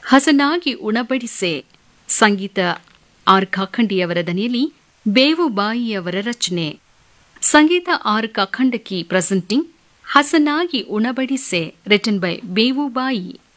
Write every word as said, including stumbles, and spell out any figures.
ಹಸನಾಗಿ ಉಣಬಡಿಸೆ. ಸಂಗೀತ R ಕಾಖಂಡಿಯವರ ದನಿಯಲ್ಲಿ ಬೇವುಬಾಯಿಯವರ ರಚನೆ. ಸಂಗೀತ R Kakhandaki presenting ಹಸನಾಗಿ ಉಣಬಡಿಸೆ written by ಬೇವುಬಾಯಿ.